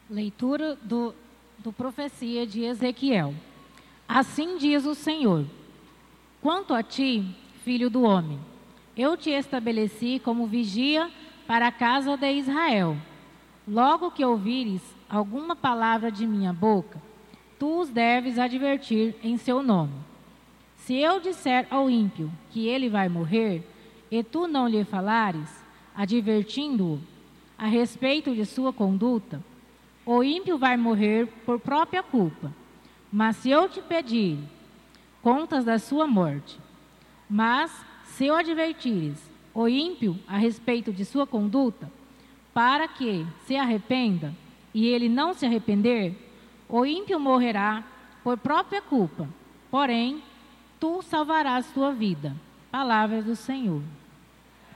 Leitura do profecia de Ezequiel. Assim diz o Senhor: quanto a ti, filho do homem, eu te estabeleci como vigia para a casa de Israel. Logo que ouvires alguma palavra de minha boca, tu os deves advertir em seu nome. Se eu disser ao ímpio que ele vai morrer, e tu não lhe falares, advertindo-o a respeito de sua conduta, o ímpio vai morrer por própria culpa. Mas se eu te pedir contas da sua morte, mas se eu advertires o ímpio a respeito de sua conduta, para que se arrependa, e ele não se arrepender, o ímpio morrerá por própria culpa, porém, tu salvarás sua vida. Palavra do Senhor.